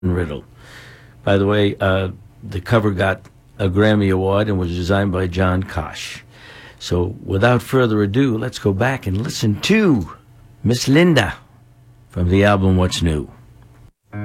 Riddle. By the way, the cover got a Grammy Award and was designed by John Kosh. So without further ado, let's go back and listen to Miss Linda from the album What's New.